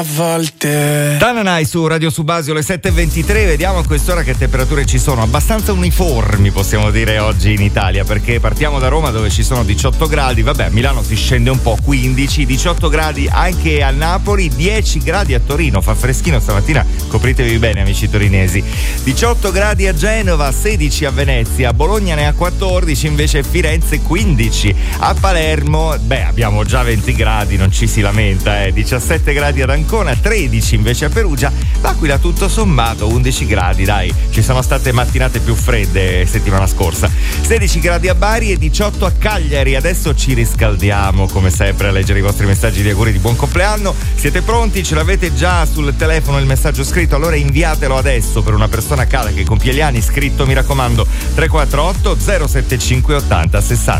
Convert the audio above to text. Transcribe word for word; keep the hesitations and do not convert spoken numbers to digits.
A volte Tananai su Radio Subasio alle sette e ventitré. Vediamo a quest'ora che temperature ci sono, abbastanza uniformi possiamo dire oggi in Italia, perché partiamo da Roma dove ci sono diciotto gradi, vabbè a Milano si scende un po', quindici, diciotto gradi anche a Napoli, dieci gradi a Torino, fa freschino stamattina, copritevi bene amici torinesi, diciotto gradi a Genova, sedici a Venezia, Bologna ne ha quattordici, invece Firenze quindici, a Palermo beh abbiamo già venti gradi, non ci si lamenta, eh. diciassette gradi ad Ancona, tredici invece a Perugia, L'Aquila tutto sommato undici gradi, dai, ci sono state mattinate più fredde settimana scorsa, sedici gradi a Bari e diciotto a Cagliari. Adesso ci riscaldiamo come sempre a leggere i vostri messaggi di auguri di buon compleanno. Siete pronti? Ce l'avete già sul telefono il messaggio scritto? Allora inviatelo adesso per una persona a casa che compie gli anni, scritto mi raccomando tre quattro otto zero sette cinque ottanta sessanta.